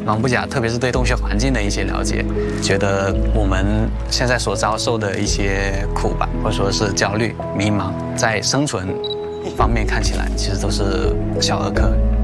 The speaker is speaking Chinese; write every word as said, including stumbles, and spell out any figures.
王不假，特别是对洞穴环境的一些了解，觉得我们现在所遭受的一些苦吧，或者说是焦虑、迷茫，在生存方面看起来其实都是小儿科。